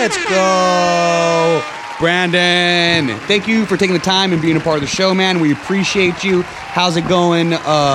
Let's go. Brandon, thank you for taking the time and being a part of the show, man. We appreciate you. How's it going?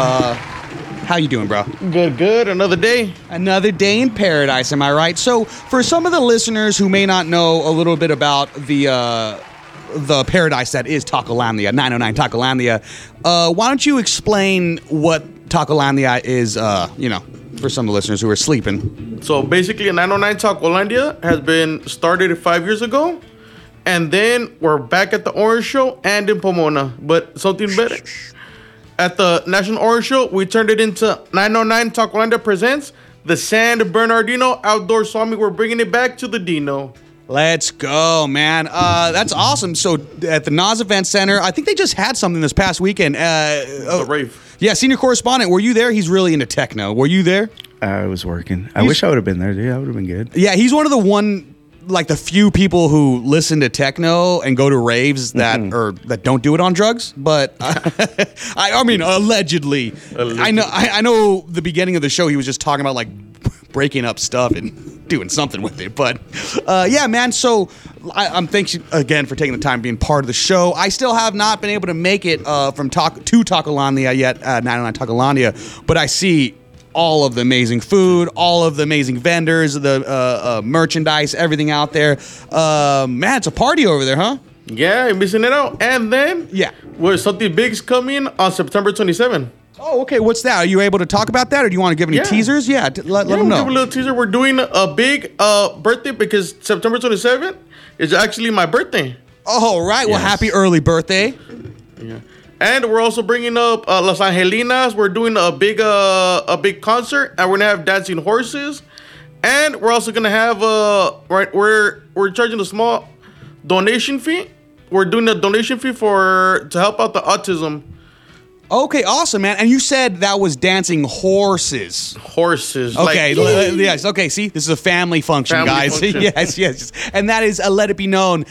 How you doing, bro? Good. Another day. Another day in paradise, am I right? So, for some of the listeners who may not know a little bit about the paradise that is Tacolandia, 909 Tacolandia, why don't you explain what Tacolandia is, for some of the listeners who are sleeping? So basically, 909 Tacolandia has been started 5 years ago. And then we're back at the Orange Show and in Pomona. But something better. At the National Orange Show, we turned it into 909 Tacolandia presents the San Bernardino Outdoor Swami. We're bringing it back to the Dino. Let's go, man. That's awesome. So at the Nas Event Center, I think they just had something this past weekend. The rave. Yeah, senior correspondent. Were you there? He's really into techno. Were you there? I was working. I wish I would have been there, dude. That would have been good. Yeah, he's one of the few people who listen to techno and go to raves that don't do it on drugs. But I mean, allegedly. I know the beginning of the show he was just talking about like breaking up stuff and doing something with it. But yeah, man. So I'm thanks again for taking the time being part of the show. I still have not been able to make it from to Tacolandia yet, 909 Tacolandia, but I see all of the amazing food, all of the amazing vendors, the merchandise, everything out there. Man, it's a party over there, huh? Yeah, you're missing it out. And then, something big's coming on September 27th. Oh, okay. What's that? Are you able to talk about that, or do you want to give any teasers? Yeah, let them know. Give a little teaser. We're doing a big birthday because September 27th is actually my birthday. Oh, right. Yes. Well, happy early birthday. Yeah. And we're also bringing up Las Angelinas. We're doing a big concert, and we're gonna have dancing horses. And we're also gonna have we're charging a small donation fee. We're doing a donation fee to help out the autism. Okay, awesome, man. And you said that was dancing horses. Horses. Okay, yes. Okay, see, this is a family function, guys. Function. yes. And that is, let it be known,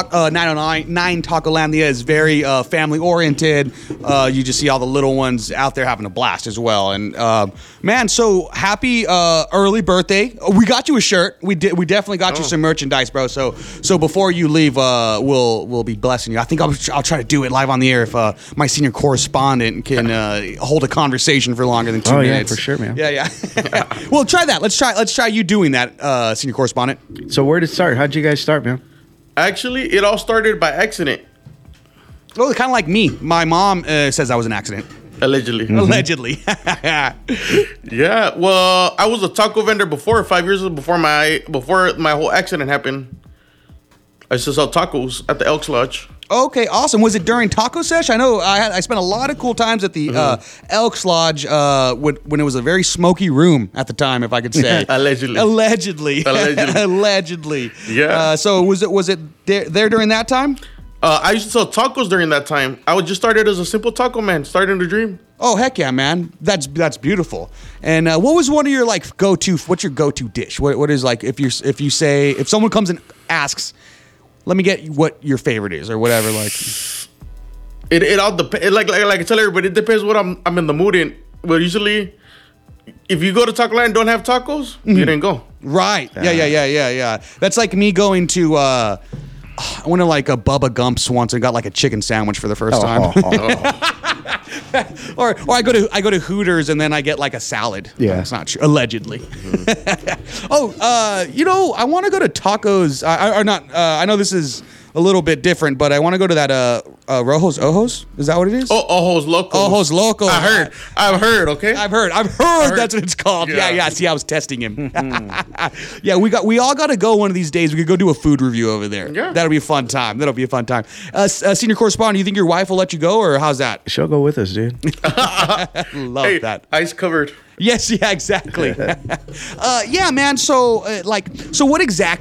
909 Tacolandia is very family-oriented. You just see all the little ones out there having a blast as well. And, man, so happy early birthday. We got you a shirt. We definitely got you some merchandise, bro. So before you leave, we'll be blessing you. I think I'll try to do it live on the air if my senior correspondent can hold a conversation for longer than 2 minutes. Yeah, for sure, man. Yeah. Well, try that. Let's try you doing that, senior correspondent. So where did it start? How'd you guys start, man? Actually, it all started by accident. Well, kind of like me. My mom says that was an accident. Allegedly. Mm-hmm. Allegedly. Yeah. Well, I was a taco vendor before 5 years before my whole accident happened. I used to sell tacos at the Elks Lodge. Okay, awesome. Was it during Taco Sesh? I know I spent a lot of cool times at the Elks Lodge when it was a very smoky room at the time, if I could say. Allegedly. Allegedly. Yeah. So was it there during that time? I used to sell tacos during that time. I just started as a simple taco man, starting to dream. Oh, heck yeah, man. That's beautiful. And what was one of your what's your go-to dish? What is like if someone comes and asks, let me get what your favorite is or whatever. Like, it all depends. Like I tell everybody, it depends what I'm in the mood in. But usually, if you go to Taco Land and don't have tacos, you didn't go. Right. Yeah. That's like me going to. I went to like a Bubba Gump's once and got like a chicken sandwich for the first time. Or I go to Hooters and then I get like a salad. Yeah, that's not true. Allegedly. Mm-hmm. I want to go to tacos. I know this is a little bit different, but I want to go to that Rojos Ojos. Is that what it is? Oh, Ojos Locos. Ojos Locos. I've heard. Okay. I've heard. That's what it's called. Yeah. See, I was testing him. Yeah, we all got to go one of these days. We could go do a food review over there. Yeah. That'll be a fun time. Senior correspondent, do you think your wife will let you go, or how's that? She'll go with us, dude. Love that. Ice covered. Yes, yeah, exactly. Yeah, man. So what exactly